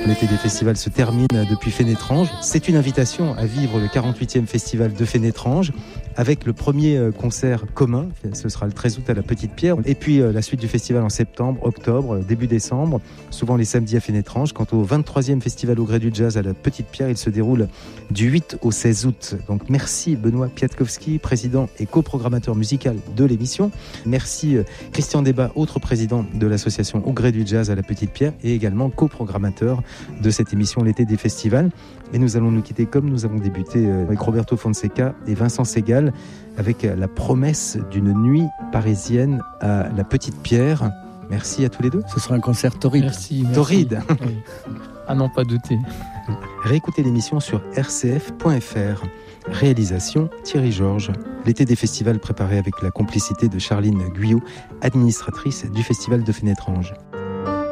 L'été des festivals se termine depuis Fénétrange. C'est une invitation à vivre le 48e festival de Fénétrange avec le premier concert commun. Ce sera le 13 août à la Petite Pierre. Et puis la suite du festival en septembre, octobre, début décembre, souvent les samedis à Fénétrange. Quant au 23e festival au gré du jazz à la Petite Pierre, il se déroule du 8 au 16 août. Donc merci Benoît Piatkowski, président et coprogrammateur musical de l'émission. Merci Christian Debat, autre président de l'association au gré du jazz à la Petite Pierre et également coprogrammateur de cette émission L'été des festivals. Et nous allons nous quitter comme nous avons débuté avec Roberto Fonseca et Vincent Segal avec la promesse d'une nuit parisienne à la Petite Pierre. Merci à tous les deux. Ce sera un concert torride. Merci. Torride. Oui. À n'en pas douter. Réécoutez l'émission sur rcf.fr. Réalisation Thierry Georges. L'été des festivals préparé avec la complicité de Charline Guyot, administratrice du Festival de Fénétrange.